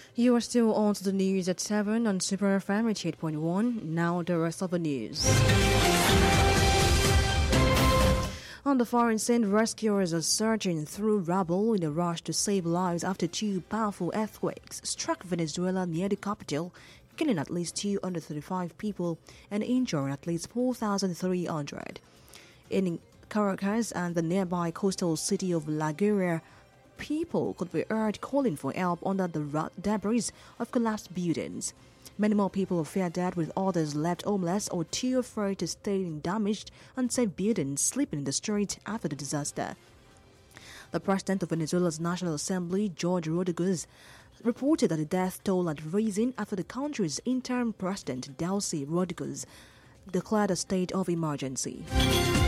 You are still on to the news at 7 on Super FM 8.1. Now the rest of the news. On the foreign scene, rescuers are searching through rubble in a rush to save lives after two powerful earthquakes struck Venezuela near the capital, killing at least 235 people and injuring at least 4,300. In Caracas and the nearby coastal city of La Guaira, people could be heard calling for help under the debris of collapsed buildings. Many more people fear dead, with others left homeless or too afraid to stay in damaged, unsafe buildings, sleeping in the street after the disaster. The president of Venezuela's National Assembly, Jorge Rodriguez, reported that the death toll had risen after the country's interim president, Delcy Rodriguez, declared a state of emergency.